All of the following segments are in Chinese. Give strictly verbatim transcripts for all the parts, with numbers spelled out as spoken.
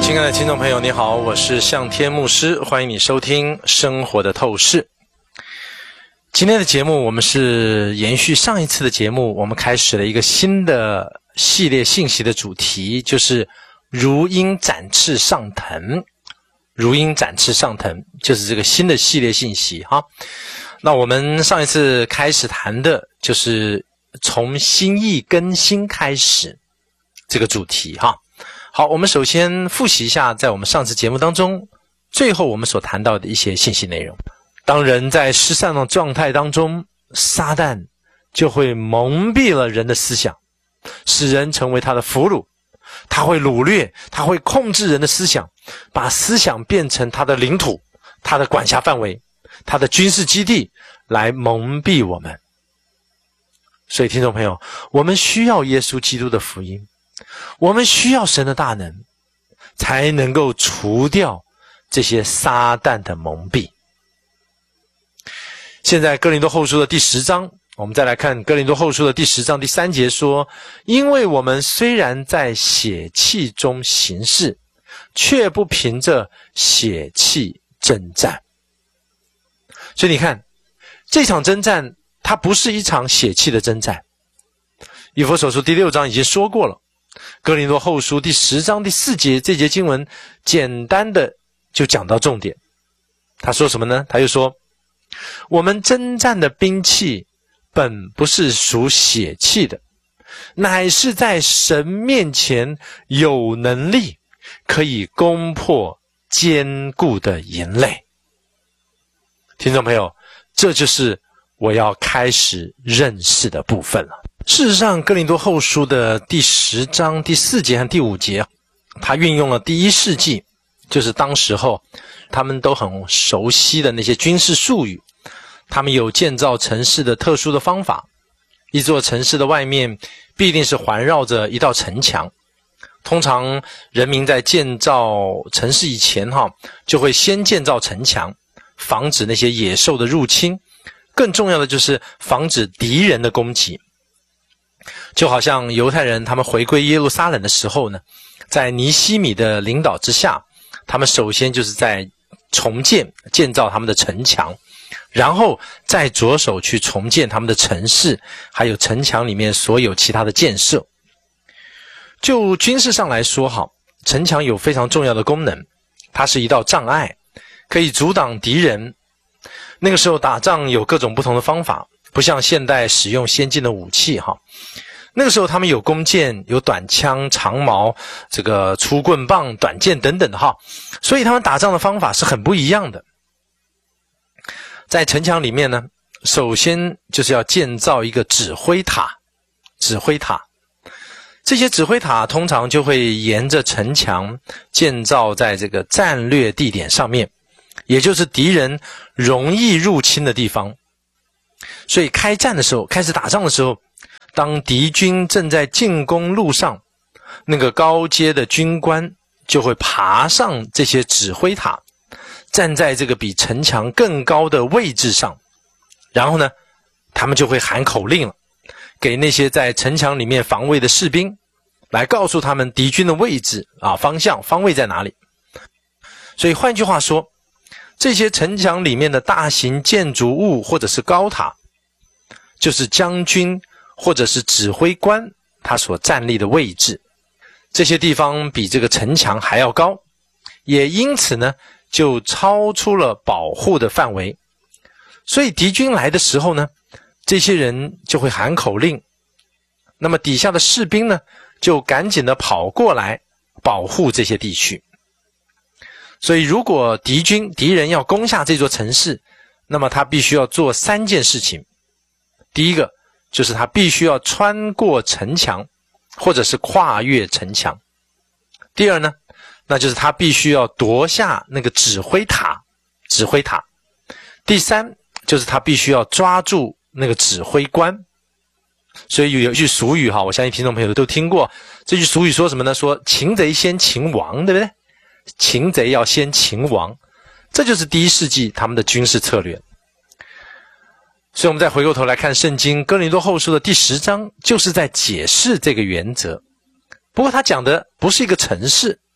亲爱的听众朋友，你好，我是向天牧师，欢迎你收听生活的透视。今天的节目我们是延续上一次的节目，我们开始了一个新的系列信息的主题，就是如鹰展翅上腾。如鹰展翅上腾就是这个新的系列信息哈。那我们上一次开始谈的就是从心意更新开始这个主题哈。好，我们首先复习一下在我们上次节目当中最后我们所谈到的一些信息内容。当人在失散的状态当中，撒旦就会蒙蔽了人的思想，使人成为他的俘虏，他会掳掠，他会控制人的思想，把思想变成他的领土，他的管辖范围，他的军事基地，来蒙蔽我们。所以听众朋友，我们需要耶稣基督的福音，我们需要神的大能，才能够除掉这些撒旦的蒙蔽。现在哥林多后书的第十章，我们再来看哥林多后书的第十章第三节说，因为我们虽然在血气中行事，却不凭着血气征战。所以你看，这场征战它不是一场血气的征战。以弗所书第六章已经说过了，哥林多后书第十章第四节，这节经文简单的就讲到重点。他说什么呢？他就说，我们征战的兵器本不是属血气的，乃是在神面前有能力，可以攻破坚固的营垒。听众朋友，这就是我要开始认识的部分了。事实上，哥林多后书的第十章第四节和第五节，他运用了第一世纪，就是当时候他们都很熟悉的那些军事术语。他们有建造城市的特殊的方法，一座城市的外面必定是环绕着一道城墙。通常人民在建造城市以前哈，就会先建造城墙，防止那些野兽的入侵，更重要的就是防止敌人的攻击。就好像犹太人他们回归耶路撒冷的时候呢，在尼希米的领导之下，他们首先就是在重建建造他们的城墙，然后再着手去重建他们的城市，还有城墙里面所有其他的建设。就军事上来说哈，城墙有非常重要的功能，它是一道障碍，可以阻挡敌人。那个时候打仗有各种不同的方法，不像现代使用先进的武器哈。那个时候他们有弓箭，有短枪、长矛，这个粗棍棒、短剑等等的哈，所以他们打仗的方法是很不一样的。在城墙里面呢，首先就是要建造一个指挥塔。指挥塔，这些指挥塔通常就会沿着城墙建造在这个战略地点上面，也就是敌人容易入侵的地方。所以开战的时候，开始打仗的时候，当敌军正在进攻路上，那个高阶的军官就会爬上这些指挥塔，站在这个比城墙更高的位置上，然后呢，他们就会喊口令了，给那些在城墙里面防卫的士兵，来告诉他们敌军的位置啊、方向、方位在哪里。所以换句话说，这些城墙里面的大型建筑物或者是高塔，就是将军或者是指挥官他所站立的位置。这些地方比这个城墙还要高，也因此呢就超出了保护的范围。所以敌军来的时候呢，这些人就会喊口令，那么底下的士兵呢就赶紧的跑过来保护这些地区。所以如果敌军敌人要攻下这座城市，那么他必须要做三件事情。第一个就是他必须要穿过城墙，或者是跨越城墙。第二呢，那就是他必须要夺下那个指挥塔，指挥塔。第三就是他必须要抓住那个指挥官。所以有一句俗语哈，我相信听众朋友都听过。这句俗语说什么呢？说擒贼先擒王，对不对？擒贼要先擒王，这就是第一世纪他们的军事策略。所以我们再回过头来看圣经哥林多后书的第十章，就是在解释这个原则。不过他讲的不是一个城市，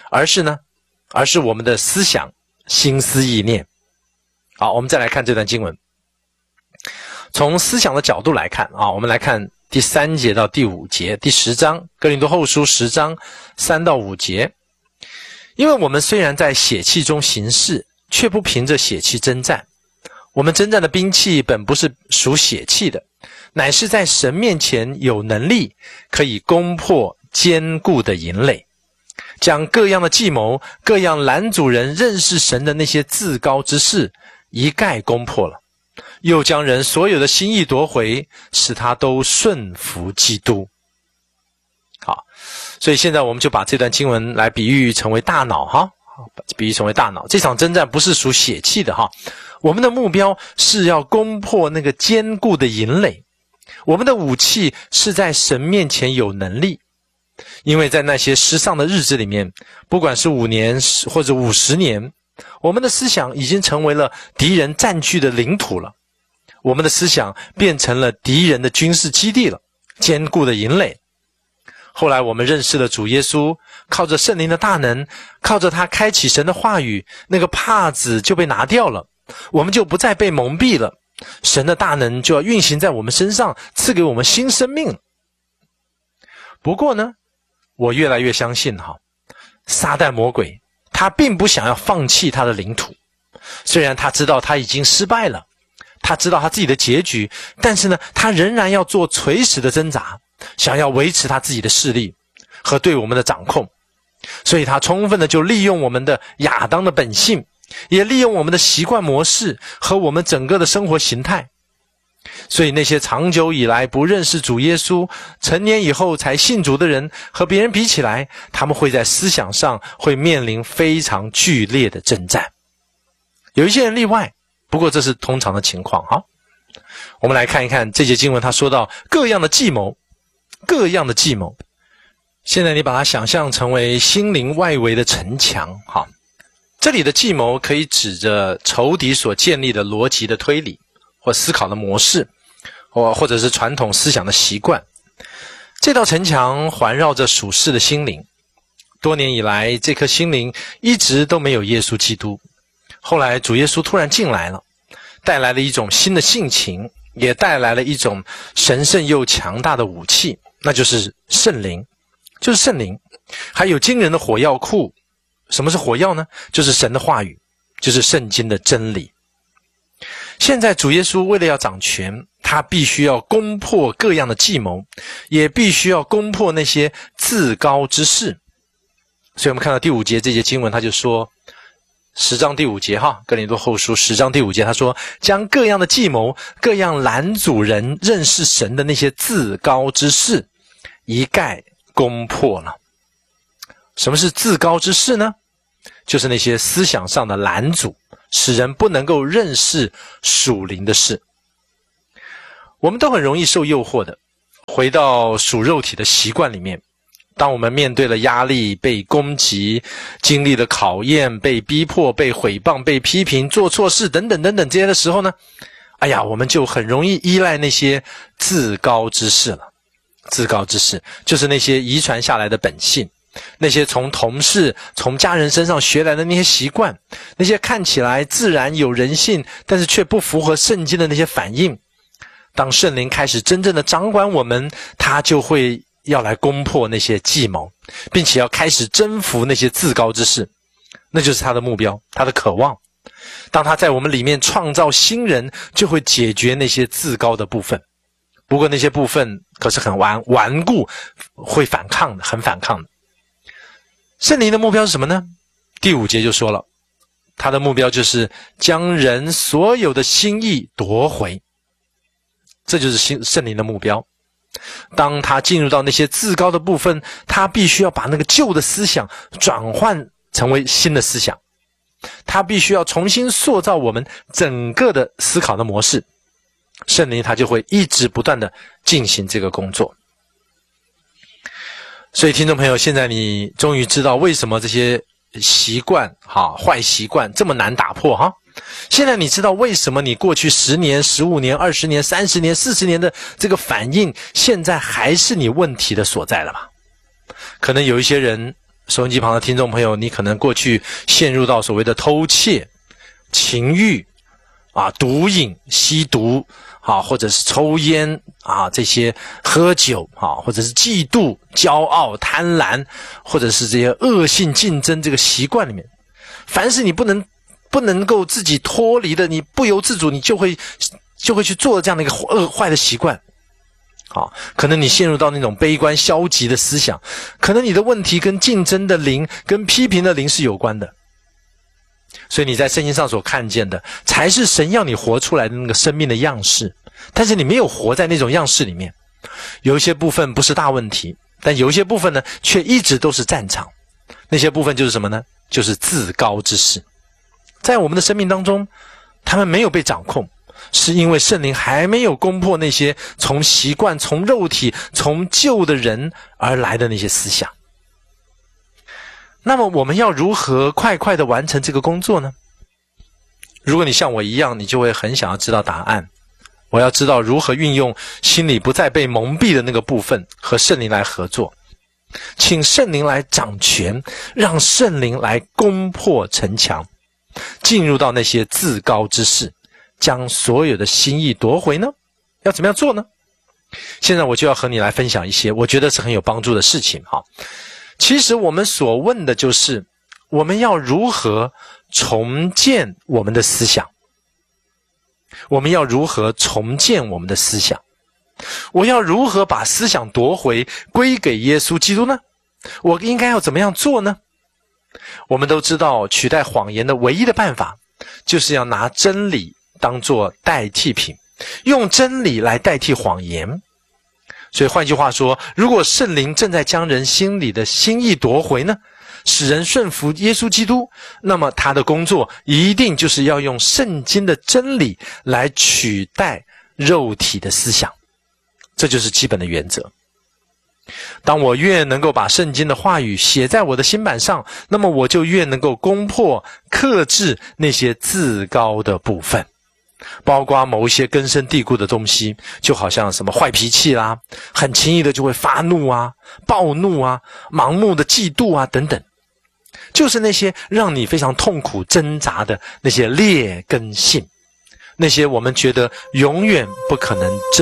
而是呢，而是我们的思想、心思意念。好，我们再来看这段经文。从思想的角度来看啊，我们来看第三节到第五节，第十章哥林多后书十章三到五节。因为我们虽然在血气中行事，却不凭着血气征战。我们征战的兵器本不是属血气的，乃是在神面前有能力，可以攻破坚固的营垒，将各样的计谋、各样拦阻人认识神的那些自高之事一概攻破了，又将人所有的心意夺回，使他都顺服基督。好，所以现在我们就把这段经文来比喻成为大脑哈，比喻成为大脑。这场征战不是属血气的哈，我们的目标是要攻破那个坚固的营垒。我们的武器是在神面前有能力，因为在那些失丧的日子里面，不管是五年或者五十年，我们的思想已经成为了敌人占据的领土了，我们的思想变成了敌人的军事基地了，坚固的营垒。后来我们认识了主耶稣，靠着圣灵的大能，靠着他开启神的话语，那个帕子就被拿掉了，我们就不再被蒙蔽了，神的大能就要运行在我们身上，赐给我们新生命了。不过呢，我越来越相信哈，撒旦魔鬼他并不想要放弃他的领土，虽然他知道他已经失败了，他知道他自己的结局，但是呢，他仍然要做垂死的挣扎，想要维持他自己的势力和对我们的掌控。所以他充分的就利用我们的亚当的本性，也利用我们的习惯模式和我们整个的生活形态。所以那些长久以来不认识主耶稣，成年以后才信主的人，和别人比起来，他们会在思想上会面临非常剧烈的征战。有一些人例外，不过这是通常的情况哈。我们来看一看这节经文，他说到各样的计谋，各样的计谋。现在你把它想象成为心灵外围的城墙哈。这里的计谋可以指着仇敌所建立的逻辑的推理或思考的模式，或或者是传统思想的习惯。这道城墙环绕着属世的心灵，多年以来这颗心灵一直都没有耶稣基督，后来主耶稣突然进来了，带来了一种新的性情，也带来了一种神圣又强大的武器，那就是圣灵，就是圣灵，还有惊人的火药库。什么是火药呢？就是神的话语，就是圣经的真理。现在主耶稣为了要掌权，他必须要攻破各样的计谋，也必须要攻破那些自高之事。所以我们看到第五节这节经文，他就说十章第五节哈，哥林多后书十章第五节，他说将各样的计谋、各样拦阻人认识神的那些自高之事一概攻破了。什么是自高之事呢？就是那些思想上的拦阻，使人不能够认识属灵的事。我们都很容易受诱惑的，回到属肉体的习惯里面。当我们面对了压力、被攻击、经历了考验、被逼迫、被毁谤、被批评、做错事等等等等这些的时候呢，哎呀，我们就很容易依赖那些自高之事了。自高之事就是那些遗传下来的本性，那些从同事、从家人身上学来的那些习惯，那些看起来自然有人性，但是却不符合圣经的那些反应。当圣灵开始真正的掌管我们，他就会要来攻破那些计谋，并且要开始征服那些自高之事。那就是他的目标，他的渴望。当他在我们里面创造新人，就会解决那些自高的部分。不过那些部分可是很顽顽固，会反抗的，很反抗的。圣灵的目标是什么呢？第五节就说了，他的目标就是将人所有的心意夺回。这就是圣灵的目标。当他进入到那些自高的部分，他必须要把那个旧的思想转换成为新的思想，他必须要重新塑造我们整个的思考的模式。圣灵他就会一直不断的进行这个工作。所以听众朋友，现在你终于知道为什么这些习惯哈坏习惯这么难打破哈。现在你知道为什么你过去十年、十五年、二十年、三十年、四十年的这个反应，现在还是你问题的所在了吧？可能有一些人收音机旁的听众朋友，你可能过去陷入到所谓的偷窃、情欲啊、毒瘾、吸毒啊，或者是抽烟啊，这些喝酒啊，或者是嫉妒、骄傲、贪婪，或者是这些恶性竞争这个习惯里面，凡是你不能不能够自己脱离的，你不由自主，你就会就会去做这样的一个恶坏的习惯。好，可能你陷入到那种悲观消极的思想，可能你的问题跟竞争的灵、跟批评的灵是有关的。所以你在圣经上所看见的，才是神要你活出来的那个生命的样式。但是你没有活在那种样式里面，有一些部分不是大问题，但有一些部分呢，却一直都是战场。那些部分就是什么呢？就是自高之事。在我们的生命当中，他们没有被掌控，是因为圣灵还没有攻破那些从习惯、从肉体、从旧的人而来的那些思想。那么我们要如何快快地完成这个工作呢？如果你像我一样，你就会很想要知道答案。我要知道如何运用心里不再被蒙蔽的那个部分，和圣灵来合作，请圣灵来掌权，让圣灵来攻破城墙，进入到那些自高之事，将所有的心意夺回呢？要怎么样做呢？现在我就要和你来分享一些我觉得是很有帮助的事情哈。其实我们所问的就是我们要如何重建我们的思想，我们要如何重建我们的思想，我要如何把思想夺回归给耶稣基督呢？我应该要怎么样做呢？我们都知道取代谎言的唯一的办法，就是要拿真理当作代替品，用真理来代替谎言。所以换句话说，如果圣灵正在将人心里的心意夺回呢，使人顺服耶稣基督，那么他的工作一定就是要用圣经的真理来取代肉体的思想，这就是基本的原则。当我越能够把圣经的话语写在我的心板上，那么我就越能够攻破、克制那些自高的部分，包括某一些根深蒂固的东西，就好像什么坏脾气啦，很轻易的就会发怒啊、暴怒啊、盲目的嫉妒啊等等，就是那些让你非常痛苦挣扎的那些劣根性，那些我们觉得永远不可能